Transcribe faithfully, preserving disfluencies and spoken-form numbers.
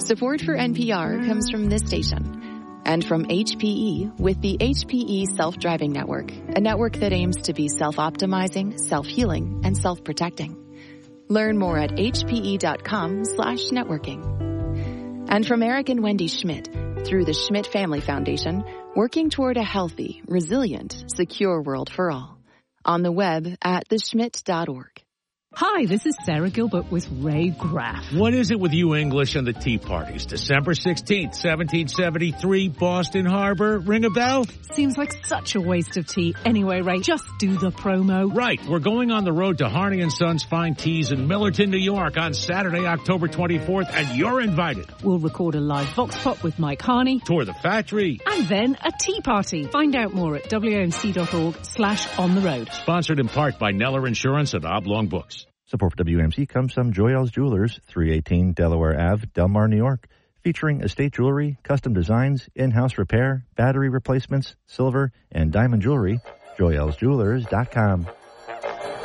Support for N P R comes from this station and from H P E with the H P E Self-Driving Network, a network that aims to be self-optimizing, self-healing, and self-protecting. Learn more at hpe.com slash networking. And from Eric and Wendy Schmidt, through the Schmidt Family Foundation, working toward a healthy, resilient, secure world for all. On the web at the schmidt dot org. Hi, this is Sarah Gilbert with Ray Graff. What is it with you English and the tea parties? December sixteenth, seventeen seventy-three, Boston Harbor. Ring a bell? Seems like such a waste of tea. Anyway, Ray, just do the promo. Right. We're going on the road to Harney and Sons Fine Teas in Millerton, New York on Saturday, October twenty-fourth, and you're invited. We'll record a live Vox Pop with Mike Harney. Tour the factory. And then a tea party. Find out more at wmc.org slash on the road. Sponsored in part by Neller Insurance and Oblong Books. Support for W M C comes from Joyel's Jewelers, three eighteen Delaware Avenue, Del Mar, New York, featuring estate jewelry, custom designs, in-house repair, battery replacements, silver, and diamond jewelry. Joyels Jewelers dot com.